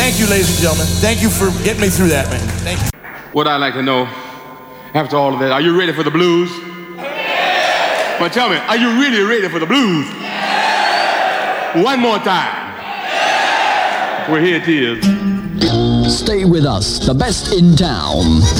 Thank you, ladies and gentlemen. Thank you for getting me through that, man. Thank you. What I'd like to know, after all of that, are you ready for the blues? Yeah. Well, tell me, are you really ready for the blues? Yeah. One more time. Yeah. Well, here it is. Stay with us, the best in town.